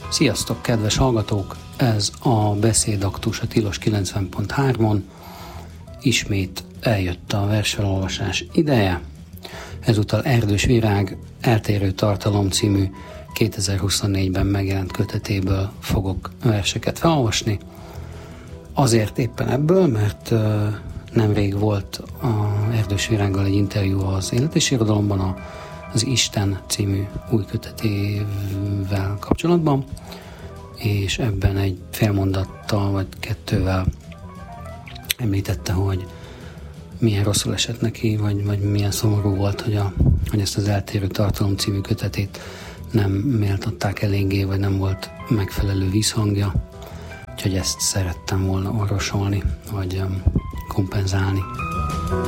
Sziasztok, kedves hallgatók! Ez a Beszédaktus a Tilos 90.3-on. Ismét eljött a versfelolvasás ideje. Ezúttal Erdős Virág Eltérő tartalom című 2024-ben megjelent kötetéből fogok verseket felolvasni. Azért éppen ebből, mert nemrég volt Erdős Virággal egy interjú az Élet és Irodalomban az Isten című új kötetével kapcsolatban, és ebben egy fél mondattal vagy kettővel említette, hogy milyen rosszul esett neki, vagy milyen szomorú volt, hogy ezt az Eltérő tartalom című kötetét nem méltatták eléggé, vagy nem volt megfelelő visszhangja. Úgyhogy ezt szerettem volna orvosolni, vagy kompenzálni.